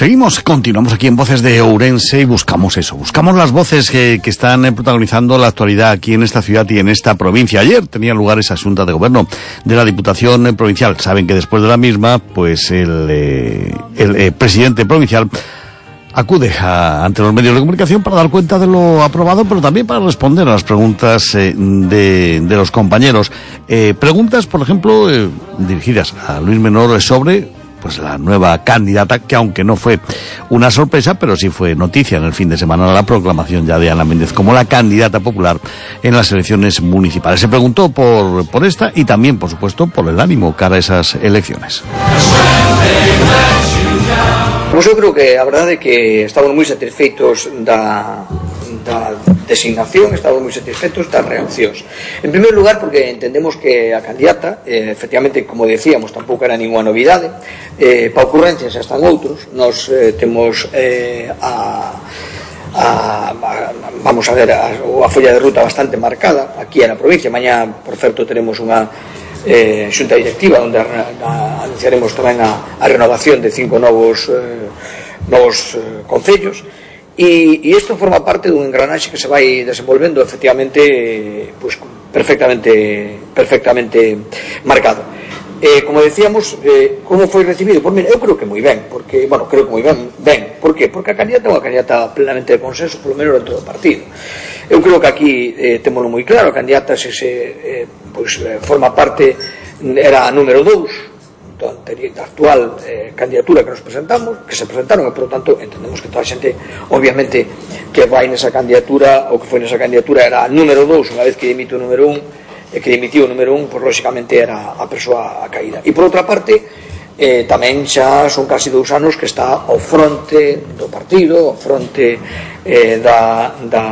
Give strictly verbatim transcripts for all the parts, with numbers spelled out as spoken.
Seguimos, continuamos aquí en Voces de Ourense y buscamos eso, buscamos las voces que, que están eh, protagonizando la actualidad aquí en esta ciudad y en esta provincia. Ayer tenía lugar esa Junta de Gobierno de la Diputación eh, Provincial. Saben que después de la misma, pues el, eh, el eh, presidente provincial acude a, ante los medios de comunicación para dar cuenta de lo aprobado, pero también para responder a las preguntas eh, de, de los compañeros. Eh, preguntas, por ejemplo, eh, dirigidas a Luis Menor sobre pues la nueva candidata, que aunque no fue una sorpresa, pero sí fue noticia en el fin de semana la proclamación ya de Ana Méndez como la candidata popular en las elecciones municipales. Se preguntó por, por esta y también, por supuesto, por el ánimo cara a esas elecciones. Pois eu creo que a verdade é que estamos moi satisfeitos da, da designación, estamos moi satisfeitos das reaccións. En primeiro lugar, porque entendemos que a candidata, eh, efectivamente, como decíamos, tampouco era ninguna novidade, eh, pa ocurrencias xa están outros. Nos eh, temos eh, a, a, a, vamos a ver, a, a folla de ruta bastante marcada aquí na provincia. Mañá, por certo, teremos unha Eh, xunta directiva onde a, a, anunciaremos tamén a, a renovación de cinco novos eh, novos eh, concellos e, e isto forma parte dun engranaxe que se vai desenvolvendo efectivamente eh, pues, perfectamente perfectamente marcado. Eh, como decíamos, eh, como foi recibido? Pois mira, eu creo que moi ben, porque, bueno, creo que moi ben, ben, por que? Porque a candidata é unha candidata plenamente de consenso, polo menos dentro do partido. Eu creo que aquí eh, témolo moi claro, a candidata se, se eh, pois, eh, forma parte, era a número dous da actual eh, candidatura que nos presentamos, que se presentaron, e por lo tanto entendemos que toda a xente, obviamente, que vai nesa candidatura, ou que foi nesa candidatura, era a número dous, unha vez que dimite o número un, e que dimitiu o número un, pois lógicamente era a persoa a caída. E por outra parte, eh, tamén xa son casi dous anos que está ao fronte do partido, ao fronte eh, da, da,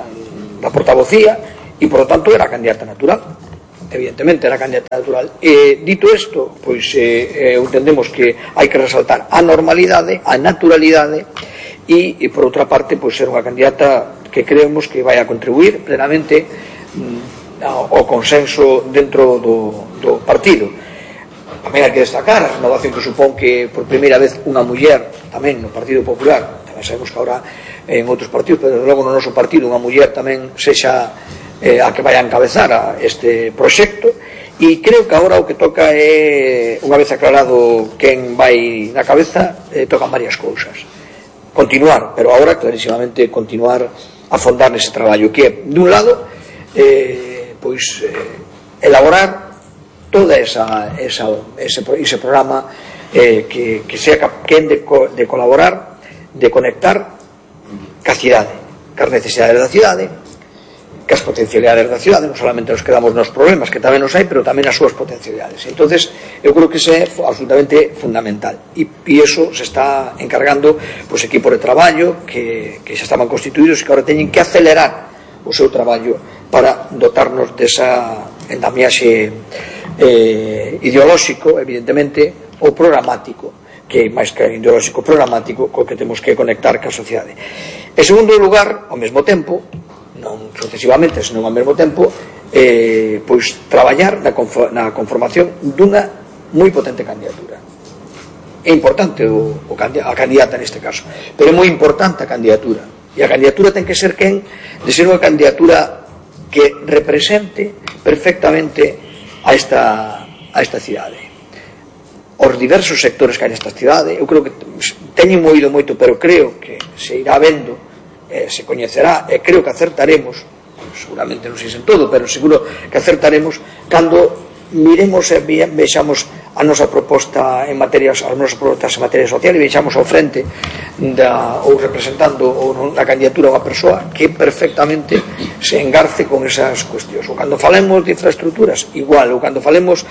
da portavocía, e por lo tanto era a candidata natural, evidentemente era a candidata natural. E dito isto, pois eh, entendemos que hai que resaltar a normalidade, a naturalidade, e, e por outra parte, pois ser unha candidata que creemos que vai a contribuir plenamente mm, ao consenso dentro do, do partido. Tamén hai que destacar a renovación que supón que por primeira vez unha muller tamén no Partido Popular, tamén sabemos que ahora en outros partidos, pero logo no noso partido unha muller tamén sexa eh, a que vai a encabezar a este proxecto, e creo que agora o que toca é, unha vez aclarado quen vai na cabeza, eh, tocan varias cousas. Continuar, pero agora clarísimamente continuar a fondar nese traballo, que é, dun lado, eh, pois eh, elaborar toda esa, esa ese, ese programa eh, que, que sea quen de, de colaborar, de conectar ca cidade, cas necesidades da cidade, cas potencialidades da cidade, non solamente nos quedamos nos problemas que tamén nos hai, pero tamén as súas potencialidades. Entonces, eu creo que iso é absolutamente fundamental, e, e eso se está encargando pois equipos de traballo que, que xa estaban constituídos e que agora teñen que acelerar o seu traballo para dotarnos desa endamiaxe eh, ideolóxico, evidentemente, ou programático, que máis que ideolóxico programático, co que temos que conectar ca sociedade. En segundo lugar, ao mesmo tempo, non sucesivamente, senón ao mesmo tempo, eh, pois traballar na, conform na conformación dunha moi potente candidatura. É importante o, o, a candidata neste caso, pero é moi importante a candidatura, e a candidatura ten que ser quen de ser unha candidatura que represente perfectamente a esta, a esta cidade, os diversos sectores que hai nesta cidade. Eu creo que teñen moído moito, pero creo que se irá vendo, eh, se coñecerá, e creo que acertaremos, seguramente non sei en todo, pero seguro que acertaremos cando miremos e vexamos a nosa proposta en materia, as nosas propostas en materia social, e vexamos ao frente da, ou representando ou na candidatura unha persoa que perfectamente se engarce con esas cuestións. Ou cando falemos de infraestructuras, igual, ou cando falemos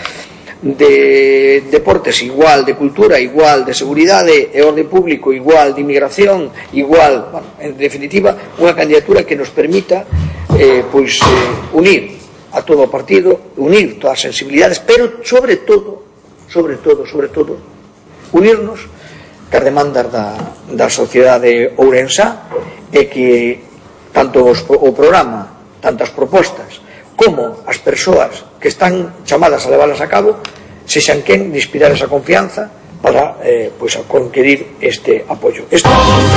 de deportes, igual, de cultura, igual, de seguridade e orde público, igual, de inmigración, igual, bueno, en definitiva, unha candidatura que nos permita eh, pois eh, unir a todo o partido, unir todas as sensibilidades, pero sobre todo, sobre todo, sobre todo, unirnos cas demandas da, da sociedade ourensá, e que tanto os, o programa, tantas propostas, como as persoas que están chamadas a levarlas a cabo, sexan quen de inspirar esa confianza para eh, pues, a conquerir este apoyo. Esto...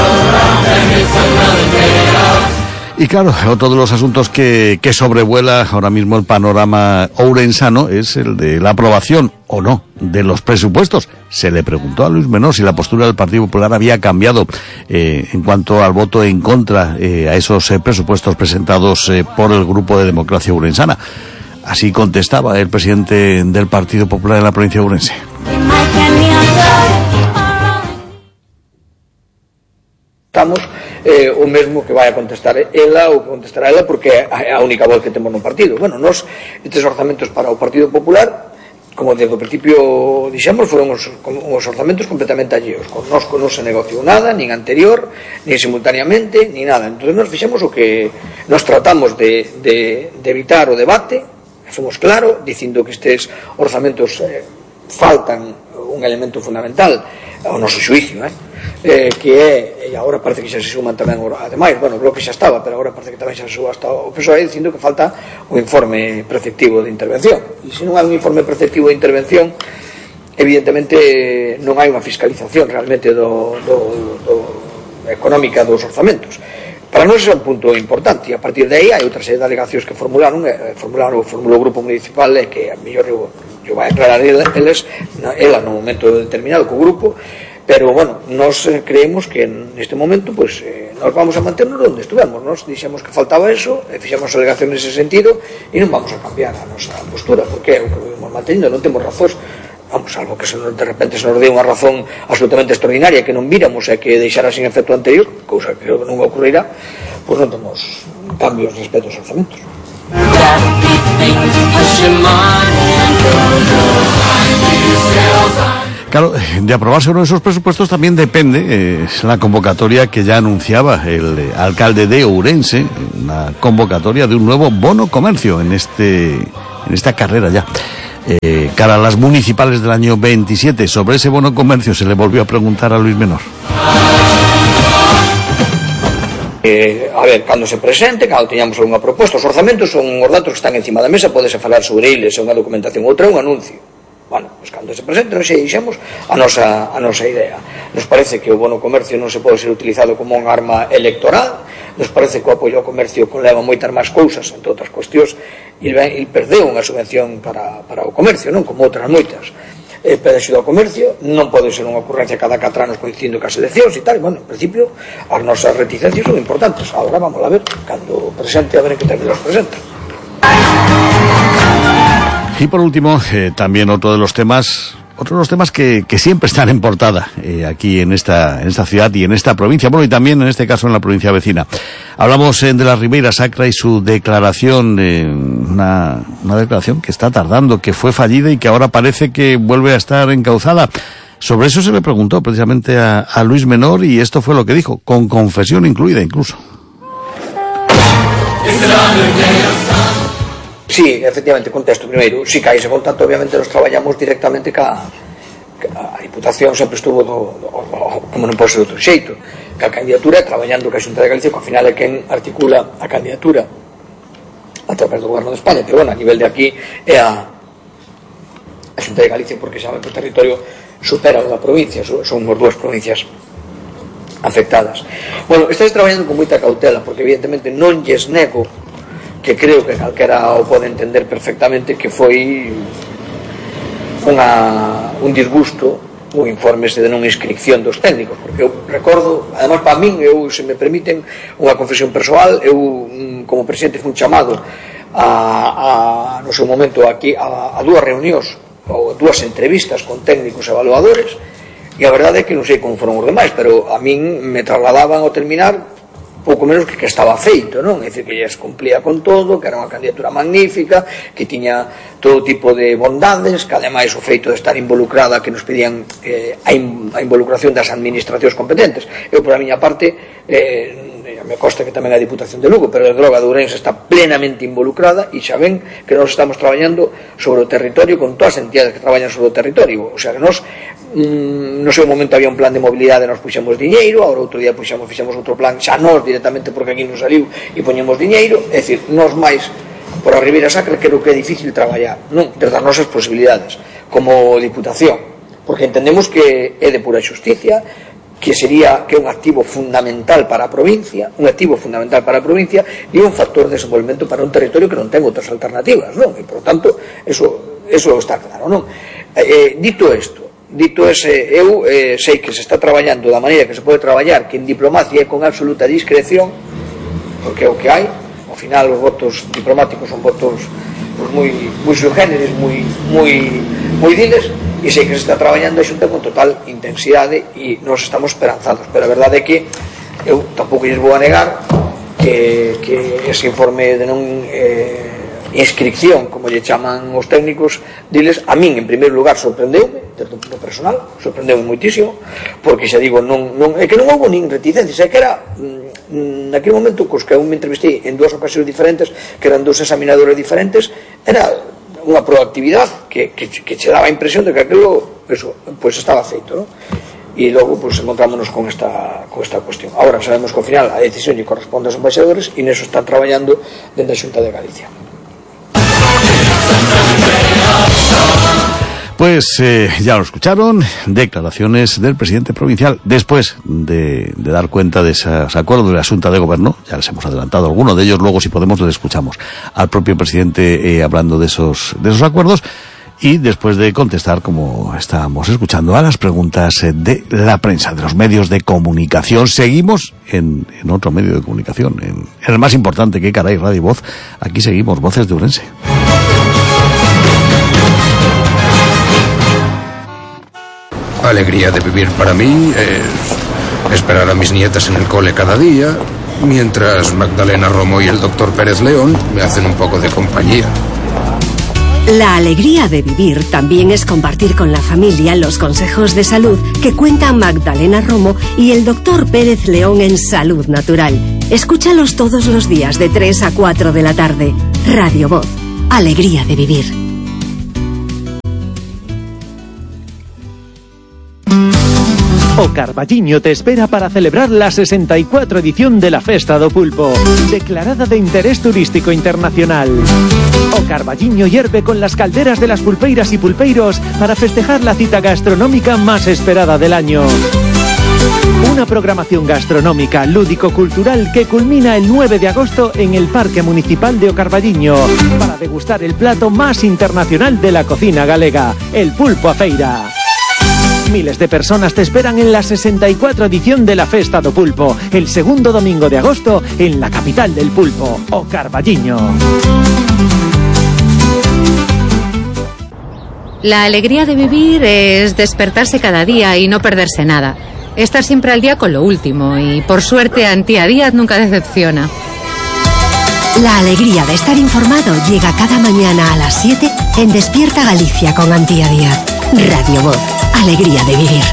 Y claro, otro de los asuntos que, que sobrevuela ahora mismo el panorama ourensano es el de la aprobación o no de los presupuestos. Se le preguntó a Luis Menor si la postura del Partido Popular había cambiado eh, en cuanto al voto en contra eh, a esos eh, presupuestos presentados eh, por el Grupo de Democracia Ourensana. Así contestaba el presidente del Partido Popular en la provincia de Ourense. Estamos eh, o mesmo que vai a contestar ela ou que contestará ela, porque é a única voz que temos no partido. Bueno, nos estes orzamentos para o Partido Popular, como desde o principio dixemos, foron os, os orzamentos completamente alleos. Con nos non se negociou nada, nin anterior, nin simultaneamente, nin nada. Entón nos fixemos o que nos tratamos de, de, de evitar o debate, fomos claro, dicindo que estes orzamentos eh, faltan un elemento fundamental ao noso xuicio, eh? Eh, que é, e agora parece que xa se suman tamén, ademais, bueno, o bloque xa estaba, pero agora parece que tamén xa se suba hasta o P S O E, dicindo que falta o informe preceptivo de intervención. E se non hai un informe preceptivo de intervención, evidentemente non hai unha fiscalización realmente do, do, do económica dos orzamentos. Para nós é un punto importante, e a partir de aí hai outra serie de alegacións que formularon, eh, formularon, formulou o Grupo Municipal, e que a mellor eu, eu vai aclarar eles, ela no momento determinado co grupo. Pero, bueno, nos eh, creemos que neste momento, pues, eh, nos vamos a manternos onde estuvemos. Nos dixemos que faltaba eso, e fixemos alegación nese sentido, e non vamos a cambiar a nosa postura, porque é o que vamos mantendo, non temos razóns, vamos, algo que se nos, de repente se nos dé unha razón absolutamente extraordinaria que non víramos e que deixara sin efecto anterior, cousa que creo que non ocurrirá, pois non temos cambios respecto aos orzamentos. Claro, de aprobarse uno de esos presupuestos también depende eh, la convocatoria que ya anunciaba el eh, alcalde de Ourense, una convocatoria de un nuevo bono comercio en este en esta carrera ya. Eh, cara a las municipales del año veintisiete, sobre ese bono comercio se le volvió a preguntar a Luis Menor. Eh, a ver, cando se presente, cando teñamos algunha proposta, os orzamentos son os datos que están encima da mesa, podese falar sobre eles, é unha documentación, outra é un anuncio. Bueno, pues cando se presente nos deixamos a nosa, a nosa idea. Nos parece que o bono comercio non se pode ser utilizado como unha arma electoral, nos parece que o apoio ao comercio conleva moitas máis cousas, entre outras cuestións, e perdeu unha subvención para, para o comercio, non como outras moitas. Eh, pero axuda ao comercio non pode ser unha ocurrencia cada catro anos coincidindo cas eleccións e tal, e, bueno, en principio as nosas reticencias son importantes. Agora vamos a ver, cando presente, a ver en que términos presenta. Y por último, eh, también otro de los temas, otro de los temas que, que siempre están en portada eh, aquí en esta, en esta ciudad y en esta provincia, bueno, y también en este caso en la provincia vecina. Hablamos eh, de la Ribeira Sacra y su declaración, eh, una, una declaración que está tardando, que fue fallida y que ahora parece que vuelve a estar encauzada. Sobre eso se le preguntó precisamente a, a Luis Menor, y esto fue lo que dijo, con confesión incluida incluso. Sí, efectivamente, contesto primeiro. Si cae ese contacto, obviamente nos traballamos directamente ca, ca a Diputación, sempre estuvo do, do, como non pode ser outro xeito, ca candidatura, traballando ca Xunta de Galicia, que ao final é quen articula a candidatura a través do Goberno de España, pero bueno, a nivel de aquí é a, a Xunta de Galicia, porque sabe que o territorio supera a da provincia, son as dúas provincias afectadas. Bueno, estáis traballando con moita cautela, porque evidentemente non lles nego, que creo que calquera o pode entender perfectamente, que foi unha, un disgusto un informe de non inscripción dos técnicos, porque eu recordo, además para min, eu, se me permiten unha confesión persoal, eu como presidente fui chamado a, a no seu momento aquí a, a dúas reunións ou dúas entrevistas con técnicos evaluadores, e a verdade é que non sei como foron os demais, pero a min me trasladaban ao terminar pouco menos que que estaba feito, non? É dicir, que lles cumplía con todo, que era unha candidatura magnífica, que tiña todo tipo de bondades, que ademais o feito de estar involucrada, que nos pedían eh, a, in, a involucración das administracións competentes. Eu, por a miña parte, eh, me consta que tamén a Diputación de Lugo, pero a droga de Ourense está plenamente involucrada, e xa ven que nós estamos traballando sobre o territorio con todas as entidades que traballan sobre o territorio. O sea, que nós mm, no seu momento había un plan de mobilidade, nós puxemos diñeiro, agora outro día puxemos, fixemos outro plan, xa nós directamente porque aquí nos saliu e poñemos diñeiro. É dicir, nós máis por a Ribeira Sacra creo que é difícil traballar, non, desde as nosas posibilidades como Diputación, porque entendemos que é de pura xusticia, que sería que é un activo fundamental para a provincia, un activo fundamental para a provincia e un factor de desenvolvemento para un territorio que non ten outras alternativas, non? E, por tanto, eso, eso está claro, non? Eh, dito isto, dito ese, eu eh, sei que se está traballando da maneira que se pode traballar, que en diplomacia é con absoluta discreción, porque é o que hai, ao final os votos diplomáticos son votos pues, moi, moi subgéneres, moi, moi, moi diles, e sei que se está traballando a Xunta con total intensidade e nos estamos esperanzados, pero a verdade é que eu tampouco lles vou a negar que, que ese informe de non eh, inscripción, como lle chaman os técnicos, diles, a min en primeiro lugar sorprendeume, desde un punto personal, sorprendeume moitísimo, porque xa digo, non, non, é que non houve nin reticencias, é que era naquele momento cos que eu me entrevistei en dúas ocasións diferentes, que eran dous examinadores diferentes, era unha proactividade que, que, que che daba a impresión de que aquilo, eso, pues estaba feito, ¿no? E logo pues encontrámonos con esta, con esta cuestión. Ahora sabemos que ao final a decisión lle corresponde aos embaixadores e neso están traballando dentro da Xunta de Galicia. Pues eh, ya lo escucharon, declaraciones del presidente provincial después de, de dar cuenta de esos acuerdos de la Junta de Gobierno. Ya les hemos adelantado algunos de ellos, luego si podemos les escuchamos al propio presidente eh, hablando de esos, de esos acuerdos y después de contestar, como estábamos escuchando, a las preguntas eh, de la prensa, de los medios de comunicación. Seguimos en, en otro medio de comunicación, en, en el más importante, que caray, Radio Voz. Aquí seguimos, Voces de Ourense. Alegría de vivir para mí es esperar a mis nietas en el cole cada día, mientras Magdalena Romo y el doctor Pérez León me hacen un poco de compañía. La alegría de vivir también es compartir con la familia los consejos de salud que cuentan Magdalena Romo y el doctor Pérez León en Salud Natural. Escúchalos todos los días de tres a cuatro de la tarde. Radio Voz. Alegría de vivir. O Carballiño te espera para celebrar la sesenta y cuatro edición de la Festa do Pulpo, declarada de interés turístico internacional. O Carballiño hierve con las calderas de las pulpeiras y pulpeiros para festejar la cita gastronómica más esperada del año. Una programación gastronómica, lúdico-cultural que culmina el nueve de agosto en el Parque Municipal de O Carballiño para degustar el plato más internacional de la cocina galega, el pulpo a feira. Miles de personas te esperan en la sesenta y cuatro edición de la Festa do Pulpo, el segundo domingo de agosto en la capital del pulpo, O Carballiño. La alegría de vivir es despertarse cada día y no perderse nada. Estar siempre al día con lo último y, por suerte, Antía Díaz nunca decepciona. La alegría de estar informado llega cada mañana a las siete en Despierta Galicia con Antía Díaz. Radio Voz. Alegría de vivir.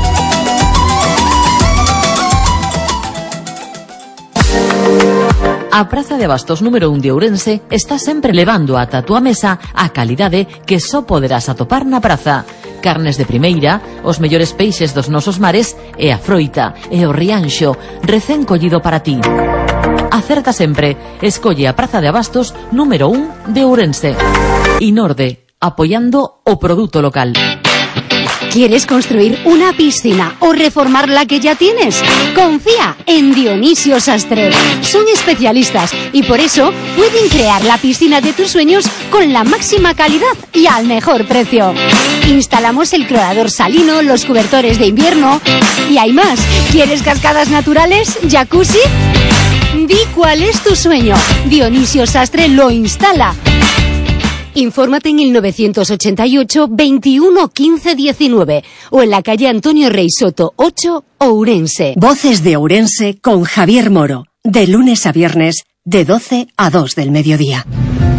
A Praza de Abastos número un de Ourense está sempre levando ata a túa mesa a calidade que só poderás atopar na praza. Carnes de primeira, os mellores peixes dos nosos mares e a froita e o rianxo recén collido para ti. Acerta sempre, escolle a Praza de Abastos número un de Ourense. Inorde, apoyando o produto local. ¿Quieres construir una piscina o reformar la que ya tienes? Confía en Dionisio Sastre. Son especialistas y por eso pueden crear la piscina de tus sueños con la máxima calidad y al mejor precio. Instalamos el clorador salino, los cobertores de invierno y hay más. ¿Quieres cascadas naturales? ¿Jacuzzi? Di cuál es tu sueño. Dionisio Sastre lo instala. Infórmate en el novecientos ochenta y ocho, veintiuno, quince, diecinueve o en la calle Antonio Rey Soto ocho, Ourense. Voces de Ourense con Javier Moro, de lunes a viernes, de doce a dos del mediodía.